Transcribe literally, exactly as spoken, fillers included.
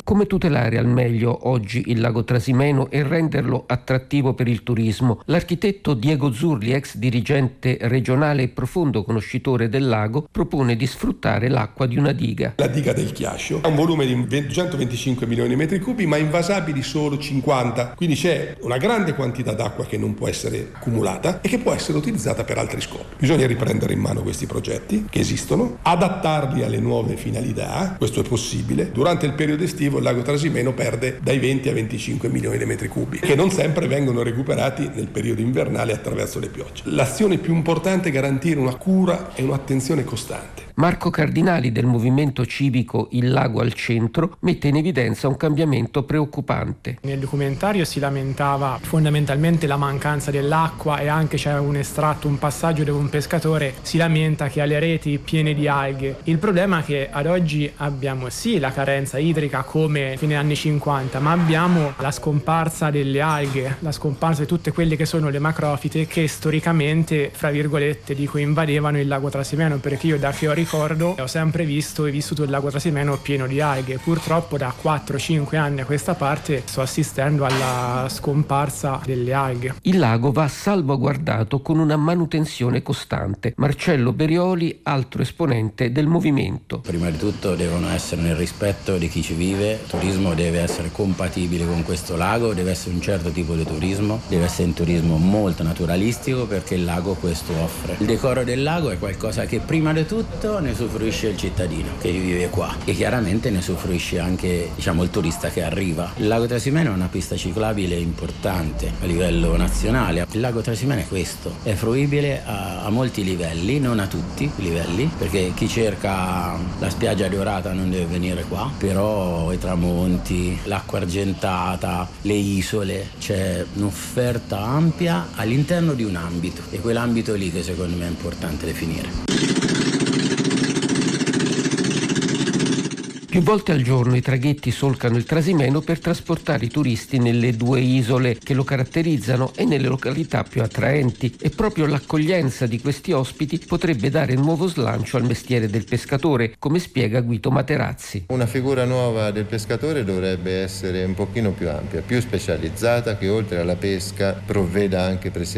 Come tutelare al meglio oggi il lago Trasimeno e renderlo attrattivo per il turismo? L'architetto Diego Zurli, ex dirigente regionale e profondo conoscitore del lago, propone di sfruttare l'acqua di una diga. La diga del Chiascio ha un volume di duecentoventicinque milioni di metri cubi, ma invasabili solo cinquanta, quindi c'è una grande quantità d'acqua che non può essere accumulata e che può essere utilizzata per altri scopi. Bisogna riprendere in mano questi progetti che esistono, adattarli alle nuove finalità, questo è possibile. Durante il periodo estivo il lago Trasimeno perde dai venti a venticinque milioni di metri cubi, che non sempre vengono recuperati nel periodo invernale attraverso le piogge. L'azione più importante è garantire una cura e un'attenzione costante. Marco Cardinali del movimento civico Il Lago al Centro mette in evidenza un cambiamento preoccupante. Nel documentario si lamentava fondamentalmente la mancanza dell'acqua e anche c'è un estratto, un passaggio dove un pescatore si lamenta che ha le reti piene di alghe. Il problema è che ad oggi abbiamo sì la carenza idrica come fine anni cinquanta, ma abbiamo la scomparsa delle alghe, la scomparsa di tutte quelle che sono le macrofite che storicamente, fra virgolette, dico, invadevano il lago Trasimeno, perché io da che ho ricordo ho sempre visto e vissuto il lago Trasimeno pieno di alghe. Purtroppo da quattro cinque anni a questa parte sto assistendo alla scomparsa delle alghe. Il lago va salvaguardato con una manutenzione costante. Marcello Berioli, altro esponente del movimento. Prima di tutto devono essere nel rispetto di chi ci vive. Il turismo deve essere compatibile con questo lago, deve essere un certo tipo di turismo, deve essere un turismo molto naturalistico perché il lago questo offre. Il decoro del lago è qualcosa che prima di tutto ne soffrisce il cittadino che vive qua e chiaramente ne soffrisce anche, diciamo, il turista che arriva. Il lago Trasimeno è una pista ciclabile importante a livello nazionale. Il lago Trasimeno è questo, è fruibile a, a molti livelli, non a tutti i livelli, perché chi cerca la spiaggia dorata non deve venire qua, però i tramonti, l'acqua argentata, le isole, c'è un'offerta ampia all'interno di un ambito, e quell'ambito lì che secondo me è importante definire. Più volte al giorno i traghetti solcano il Trasimeno per trasportare i turisti nelle due isole che lo caratterizzano e nelle località più attraenti, e proprio l'accoglienza di questi ospiti potrebbe dare nuovo slancio al mestiere del pescatore, come spiega Guido Materazzi. Una figura nuova del pescatore dovrebbe essere un pochino più ampia, più specializzata, che oltre alla pesca provveda anche per esempio